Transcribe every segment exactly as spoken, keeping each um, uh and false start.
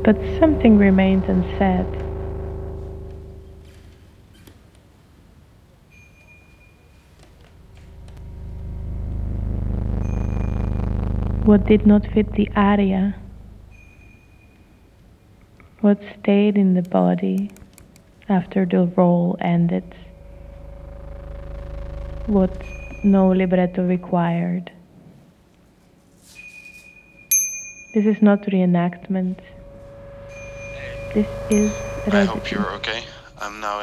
but something remained unsaid. What did not fit the aria? What stayed in the body after the role ended? What no libretto required? This is not reenactment. This is I residency. hope you're okay. I'm now in...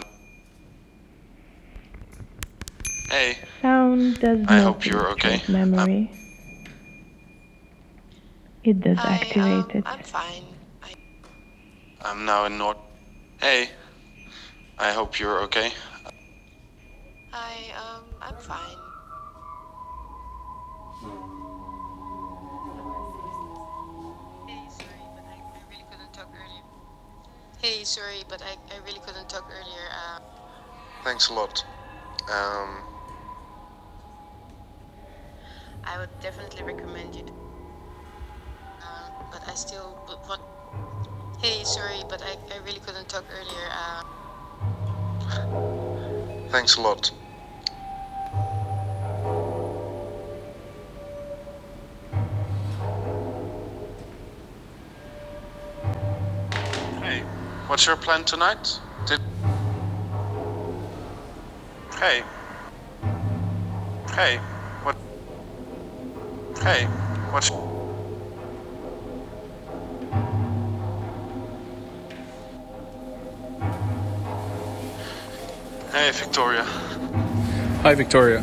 Hey. Sound does I not hope you're okay. illustrate memory. It does I, activate um, it. I'm fine. I, I'm now in North... Hey. I hope you're okay. I, um, I'm fine. Hey, sorry, but I, I really couldn't talk earlier. Hey, sorry, but I, I really couldn't talk earlier. Uh, Thanks a lot. Um... I would definitely recommend you. Uh, but I still but what? Hey, sorry, but I, I really couldn't talk earlier. Uh, Thanks a lot. Hey, what's your plan tonight? Did... Hey. Hey, what... Hey, what's... Hey, Victoria. Hi, Victoria.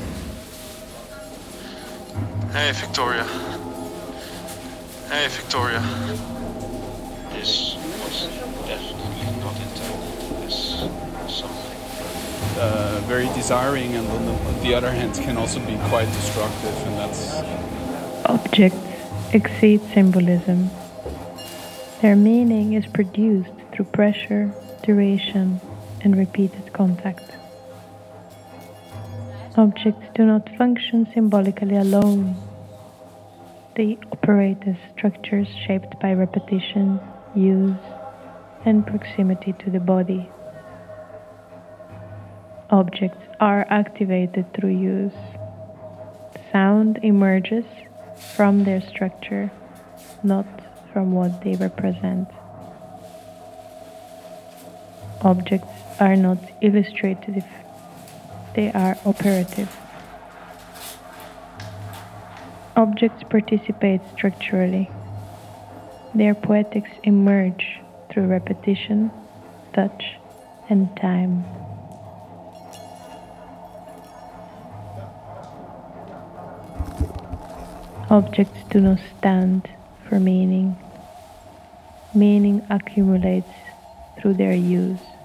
Hey, Victoria. Hey, Victoria. This was definitely not intended as something. Uh, very desiring, and on the, the other hand, can also be quite destructive, and that's... Objects exceed symbolism. Their meaning is produced through pressure, duration, and repeated contact. Objects do not function symbolically alone. They operate as structures shaped by repetition, use, and proximity to the body. Objects are activated through use. Sound emerges from their structure, not from what they represent. Objects are not illustrative, they are operative. Objects participate structurally. Their poetics emerge through repetition, touch, and time. Objects do not stand for meaning. Meaning accumulates through their use.